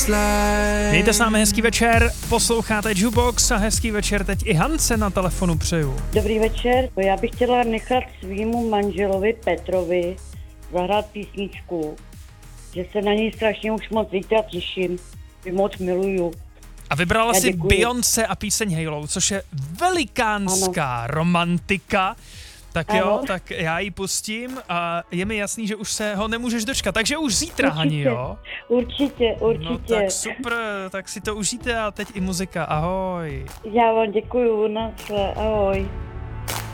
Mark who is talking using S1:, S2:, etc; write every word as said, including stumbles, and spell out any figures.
S1: Mějte s námi hezký večer, posloucháte Jukebox a hezký večer teď i Hance na telefonu přeju.
S2: Dobrý večer, já bych chtěla nechat svýmu manželovi Petrovi zahrát písničku, že se na něj strašně už moc zítra těším, že moc miluju.
S1: A vybrala
S2: Já
S1: si
S2: děkuju.
S1: Beyoncé a píseň Halo, což je velikánská ano. romantika. Tak ano. jo, tak já ji pustím a je mi jasný, že už se ho nemůžeš dočkat, takže už zítra,
S2: Určitě,
S1: Hani, jo?
S2: Určitě, určitě.
S1: No tak super, tak si to užijte a teď i muzika, ahoj.
S2: Já vám děkuju, nasle, ahoj.